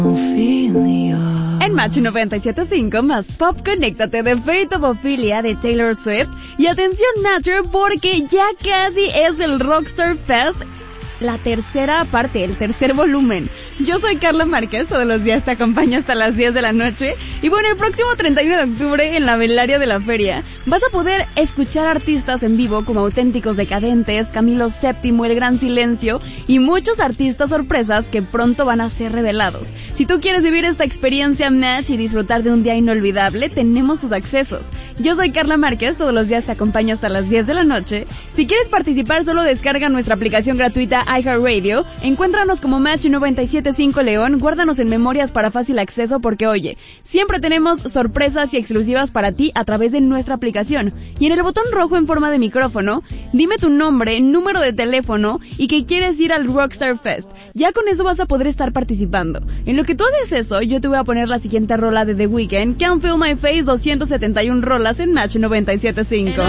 En Match 97.5 más pop, conéctate de Fate of Ophelia de Taylor Swift. Y atención, Nature, porque ya casi es el Rockstar Fest, la tercera parte, el tercer volumen. Yo soy Carla Márquez, todos los días te acompaño hasta las 10 de la noche. Y bueno, el próximo 31 de octubre en la velaria de la feria vas a poder escuchar artistas en vivo como Auténticos Decadentes, Camilo VII, El Gran Silencio y muchos artistas sorpresas que pronto van a ser revelados. Si tú quieres vivir esta experiencia Match y disfrutar de un día inolvidable, tenemos tus accesos. Yo soy Carla Márquez, todos los días te acompaño hasta las 10 de la noche. Si quieres participar, solo descarga nuestra aplicación gratuita iHeartRadio, encuéntranos como Match 97.5 León, guárdanos en memorias para fácil acceso porque oye, siempre tenemos sorpresas y exclusivas para ti a través de nuestra aplicación. Y en el botón rojo en forma de micrófono, dime tu nombre, número de teléfono y que quieres ir al Rockstar Fest. Ya con eso vas a poder estar participando. En lo que tú haces eso, yo te voy a poner la siguiente rola de The Weeknd, Can't Feel My Face, 271 rolas en Match 97.5.